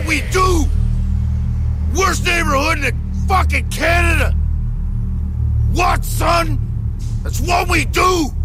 we do! Worst neighborhood in fucking Canada! What, son? That's what we do!